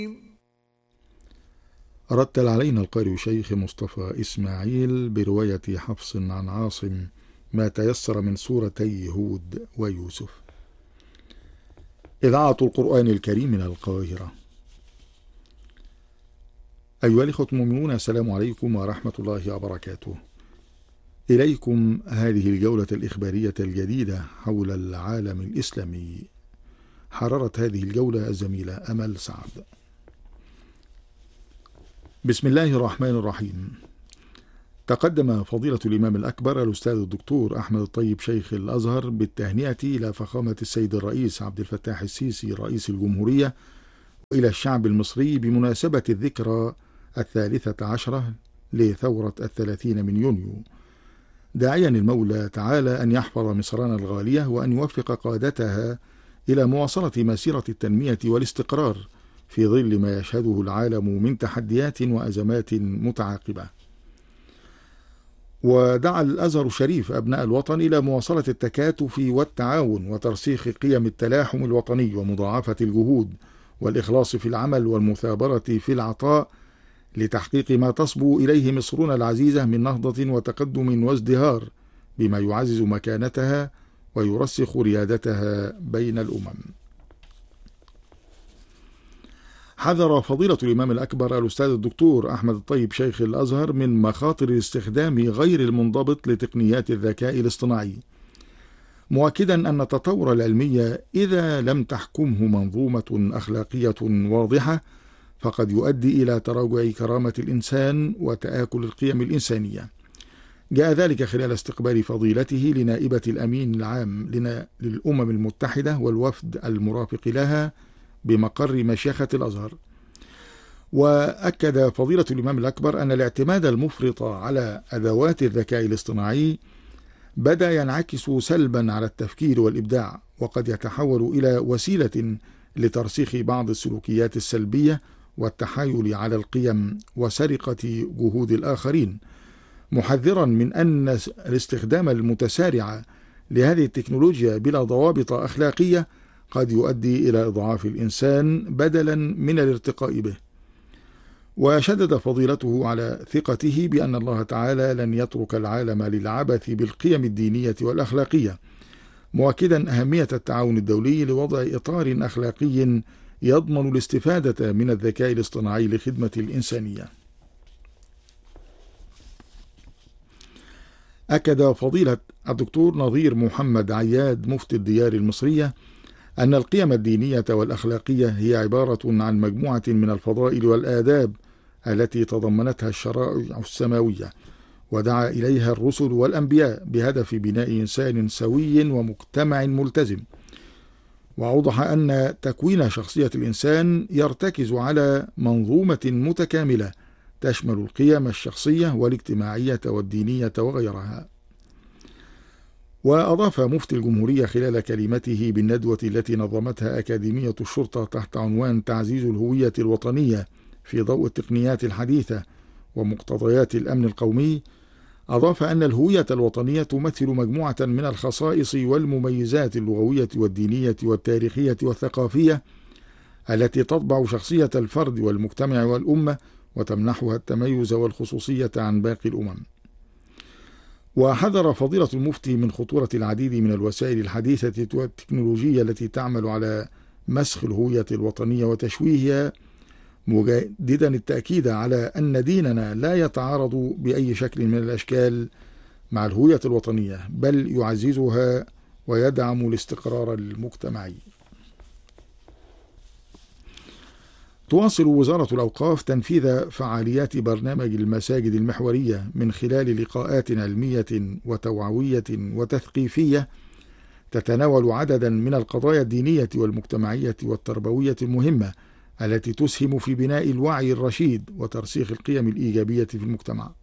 رتل علينا القارئ شيخ مصطفى إسماعيل برواية حفص عن عاصم ما تيسر من سورتي هود ويوسف. إذاعة القرآن الكريم من القاهرة. أيها الإخوة المؤمنون، السلام عليكم ورحمة الله وبركاته. إليكم هذه الجولة الإخبارية الجديدة حول العالم الإسلامي. حررت هذه الجولة الزميلة أمل سعد. بسم الله الرحمن الرحيم. تقدم فضيلة الإمام الأكبر الأستاذ الدكتور أحمد الطيب شيخ الأزهر بالتهنئة إلى فخامة السيد الرئيس عبد الفتاح السيسي رئيس الجمهورية وإلى الشعب المصري بمناسبة الذكرى 13 لثورة 30 من يونيو، داعيا المولى تعالى أن يحفظ مصرنا الغالية وأن يوفق قادتها إلى مواصلة مسيرة التنمية والاستقرار في ظل ما يشهده العالم من تحديات وأزمات متعاقبة. ودعا الأزهر الشريف أبناء الوطن إلى مواصلة التكاتف والتعاون وترسيخ قيم التلاحم الوطني ومضاعفة الجهود والإخلاص في العمل والمثابرة في العطاء لتحقيق ما تصبو إليه مصرنا العزيزة من نهضة وتقدم وازدهار، بما يعزز مكانتها ويرسخ ريادتها بين الأمم. حذر فضيلة الإمام الأكبر الأستاذ الدكتور أحمد الطيب شيخ الأزهر من مخاطر الاستخدام غير المنضبط لتقنيات الذكاء الاصطناعي، مؤكدا أن التطور العلمي إذا لم تحكمه منظومة أخلاقية واضحة فقد يؤدي إلى تراجع كرامة الإنسان وتآكل القيم الإنسانية. جاء ذلك خلال استقبال فضيلته لنائبة الأمين العام للأمم المتحدة والوفد المرافق لها بمقر مشيخة الأزهر. وأكد فضيلة الإمام الأكبر أن الاعتماد المفرط على أدوات الذكاء الاصطناعي بدأ ينعكس سلبا على التفكير والإبداع، وقد يتحول إلى وسيلة لترسيخ بعض السلوكيات السلبية والتحايل على القيم وسرقة جهود الآخرين، محذرا من أن الاستخدام المتسارع لهذه التكنولوجيا بلا ضوابط أخلاقية قد يؤدي إلى إضعاف الإنسان بدلا من الارتقاء به. وشدد فضيلته على ثقته بأن الله تعالى لن يترك العالم للعبث بالقيم الدينية والأخلاقية، مؤكدا أهمية التعاون الدولي لوضع إطار أخلاقي يضمن الاستفادة من الذكاء الاصطناعي لخدمة الإنسانية. أكد فضيلة الدكتور نظير محمد عياد مفتي الديار المصرية أن القيم الدينية والأخلاقية هي عبارة عن مجموعة من الفضائل والآداب التي تضمنتها الشرائع السماوية، ودعا إليها الرسل والأنبياء بهدف بناء إنسان سوي ومجتمع ملتزم. وأوضح أن تكوين شخصية الإنسان يرتكز على منظومة متكاملة تشمل القيم الشخصية والاجتماعية والدينية وغيرها. وأضاف مفتي الجمهورية خلال كلمته بالندوة التي نظمتها أكاديمية الشرطة تحت عنوان تعزيز الهوية الوطنية في ضوء التقنيات الحديثة ومقتضيات الأمن القومي، أضاف أن الهوية الوطنية تمثل مجموعة من الخصائص والمميزات اللغوية والدينية والتاريخية والثقافية التي تطبع شخصية الفرد والمجتمع والأمة وتمنحها التميز والخصوصية عن باقي الأمم. وحذر فضيلة المفتي من خطورة العديد من الوسائل الحديثة والتكنولوجية التي تعمل على مسخ الهوية الوطنية وتشويهها، مجددا التأكيد على أن ديننا لا يتعارض بأي شكل من الأشكال مع الهوية الوطنية، بل يعززها ويدعم الاستقرار المجتمعي. تواصل وزارة الأوقاف تنفيذ فعاليات برنامج المساجد المحورية من خلال لقاءات علمية وتوعوية وتثقيفية تتناول عددا من القضايا الدينية والمجتمعية والتربوية المهمة التي تسهم في بناء الوعي الرشيد وترسيخ القيم الإيجابية في المجتمع.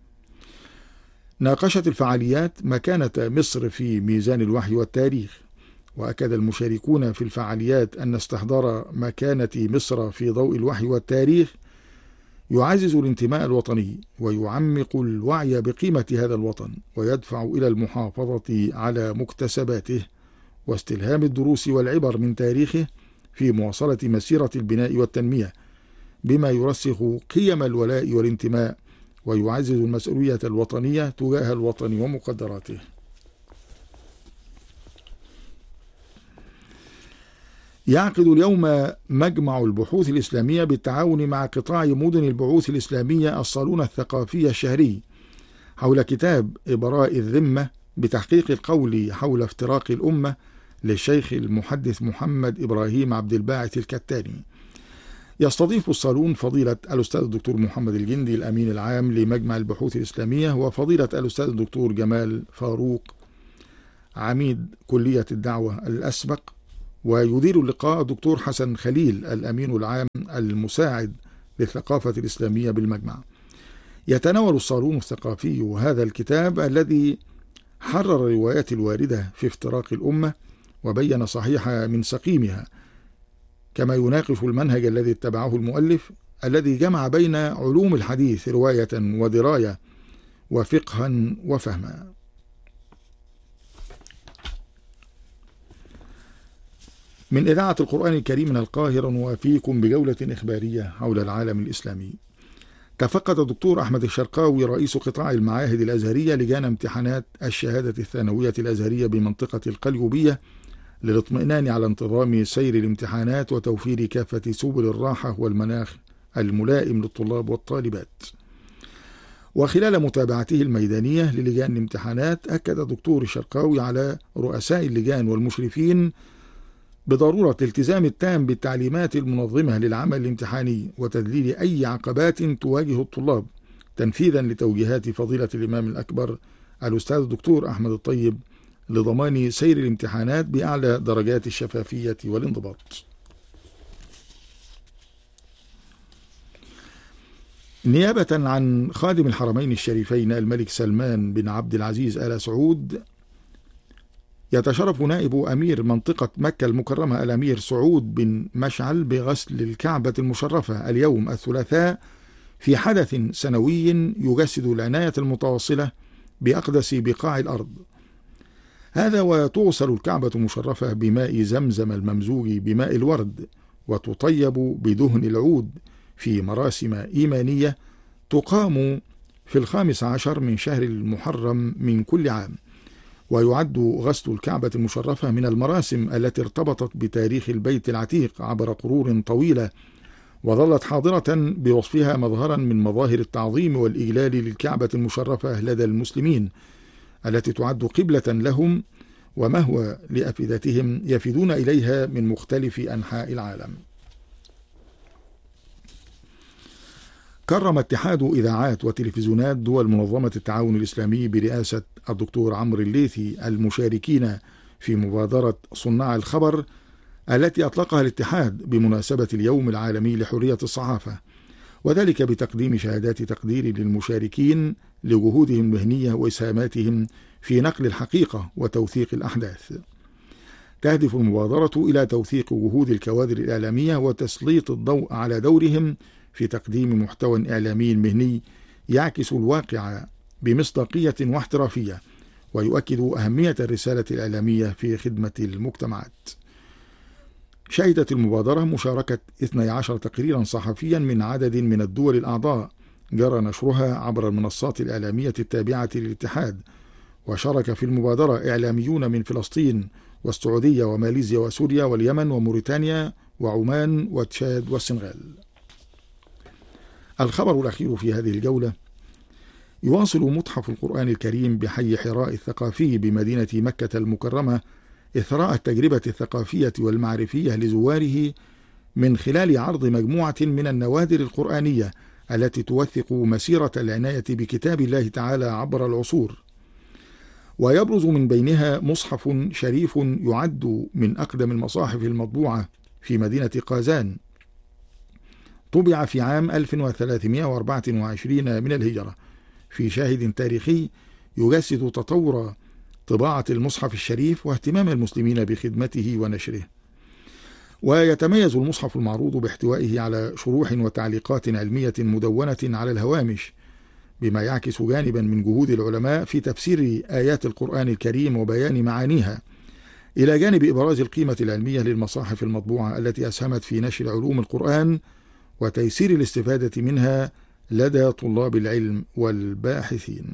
ناقشت الفعاليات مكانة مصر في ميزان الوحي والتاريخ، وأكد المشاركون في الفعاليات أن استحضار مكانة مصر في ضوء الوحي والتاريخ يعزز الانتماء الوطني ويعمق الوعي بقيمة هذا الوطن ويدفع إلى المحافظة على مكتسباته واستلهام الدروس والعبر من تاريخه في مواصلة مسيرة البناء والتنمية، بما يرسخ قيم الولاء والانتماء ويعزز المسؤولية الوطنية تجاه الوطن ومقدراته. يعقد اليوم مجمع البحوث الإسلامية بالتعاون مع قطاع مدن البعوث الإسلامية الصالون الثقافي الشهري حول كتاب إبراء الذمة بتحقيق القول حول افتراق الأمة للشيخ المحدث محمد إبراهيم عبد الباعث الكتاني. يستضيف الصالون فضيلة الأستاذ الدكتور محمد الجندي الأمين العام لمجمع البحوث الإسلامية، وفضيلة الأستاذ الدكتور جمال فاروق عميد كلية الدعوة الأسبق، ويدير اللقاء الدكتور حسن خليل الأمين العام المساعد للثقافة الإسلامية بالمجمع. يتناول الصالون الثقافي هذا الكتاب الذي حرر الروايات الواردة في افتراق الأمة وبين صحيح من سقيمها، كما يناقش المنهج الذي اتبعه المؤلف الذي جمع بين علوم الحديث رواية ودراية وفقها وفهما. من إذاعة القرآن الكريم من القاهرة نوافيكم بجولة إخبارية حول العالم الإسلامي. تفقد الدكتور أحمد الشرقاوي رئيس قطاع المعاهد الأزهرية لجان امتحانات الشهادة الثانوية الأزهرية بمنطقة القليوبية للاطمئنان على انتظام سير الامتحانات وتوفير كافة سبل الراحة والمناخ الملائم للطلاب والطالبات. وخلال متابعته الميدانية للجان الامتحانات أكد الدكتور الشرقاوي على رؤساء اللجان والمشرفين بضرورة الالتزام التام بالتعليمات المنظمة للعمل الامتحاني وتذليل أي عقبات تواجه الطلاب تنفيذا لتوجيهات فضيلة الإمام الأكبر الأستاذ الدكتور أحمد الطيب لضمان سير الامتحانات بأعلى درجات الشفافية والانضباط. نيابة عن خادم الحرمين الشريفين الملك سلمان بن عبد العزيز آل سعود، يتشرف نائب أمير منطقة مكة المكرمة الأمير سعود بن مشعل بغسل الكعبة المشرفة اليوم الثلاثاء في حدث سنوي يجسد العناية المتواصلة بأقدس بقاع الأرض. هذا وتغسل الكعبة المشرفة بماء زمزم الممزوج بماء الورد وتطيب بدهن العود في مراسم إيمانية تقام في 15 من شهر المحرم من كل عام. ويعد غسل الكعبة المشرفة من المراسم التي ارتبطت بتاريخ البيت العتيق عبر قرون طويلة، وظلت حاضرة بوصفها مظهرا من مظاهر التعظيم والإجلال للكعبة المشرفة لدى المسلمين التي تعد قبلة لهم ومهوى لأفئدتهم يفدون إليها من مختلف أنحاء العالم. كرم اتحاد إذاعات وتلفزيونات دول منظمة التعاون الإسلامي برئاسة الدكتور عمرو الليثي المشاركين في مبادرة صناع الخبر التي أطلقها الاتحاد بمناسبة اليوم العالمي لحرية الصحافة، وذلك بتقديم شهادات تقدير للمشاركين لجهودهم المهنية وإسهاماتهم في نقل الحقيقة وتوثيق الأحداث. تهدف المبادرة إلى توثيق جهود الكوادر الإعلامية وتسليط الضوء على دورهم في تقديم محتوى إعلامي مهني يعكس الواقع بمصداقية واحترافية ويؤكد أهمية الرسالة الإعلامية في خدمة المجتمعات. شهدت المبادرة مشاركة 12 تقريرا صحفيا من عدد من الدول الأعضاء جرى نشرها عبر المنصات الإعلامية التابعة للاتحاد، وشارك في المبادرة إعلاميون من فلسطين والسعودية وماليزيا وسوريا واليمن وموريتانيا وعمان وتشاد والسنغال. الخبر الأخير في هذه الجولة: يواصل متحف القرآن الكريم بحي حراء الثقافي بمدينة مكة المكرمة إثراء التجربة الثقافية والمعرفية لزواره من خلال عرض مجموعة من النوادر القرآنية التي توثق مسيرة العناية بكتاب الله تعالى عبر العصور. ويبرز من بينها مصحف شريف يعد من أقدم المصاحف المطبوعة في مدينة قازان، طبع في عام 1324 من الهجرة، في شاهد تاريخي يجسد تطور طباعة المصحف الشريف واهتمام المسلمين بخدمته ونشره. ويتميز المصحف المعروض باحتوائه على شروح وتعليقات علمية مدونة على الهوامش، بما يعكس جانبا من جهود العلماء في تفسير آيات القرآن الكريم وبيان معانيها، إلى جانب إبراز القيمة العلمية للمصاحف المطبوعة التي أسهمت في نشر علوم القرآن وتيسير الاستفادة منها لدى طلاب العلم والباحثين.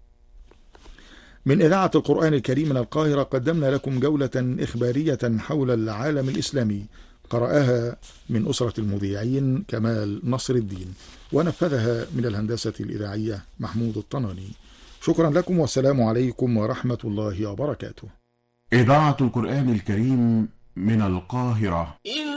من إذاعة القرآن الكريم من القاهرة قدمنا لكم جولة إخبارية حول العالم الإسلامي، قرأها من أسرة المذيعين كمال نصر الدين، ونفذها من الهندسة الإذاعية محمود الطناني. شكرا لكم، والسلام عليكم ورحمة الله وبركاته. إذاعة القرآن الكريم من القاهرة.